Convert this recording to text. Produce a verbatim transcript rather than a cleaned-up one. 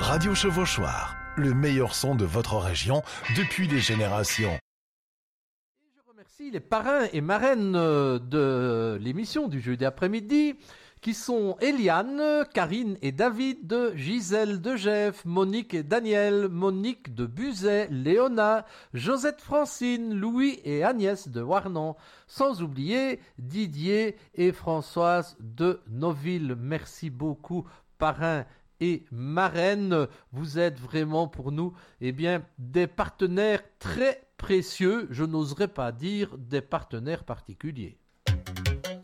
Radio Chevauchoir, le meilleur son de votre région depuis des générations. Je remercie les parrains et marraines de l'émission du jeudi après-midi, qui sont Eliane, Karine et David, Gisèle de Geff, Monique et Daniel, Monique de Buzet, Léona, Josette Francine, Louis et Agnès de Warnon, sans oublier Didier et Françoise de Noville. Merci beaucoup, parrains et marraines. Vous êtes vraiment pour nous, eh bien, des partenaires très précieux, je n'oserais pas dire des partenaires particuliers.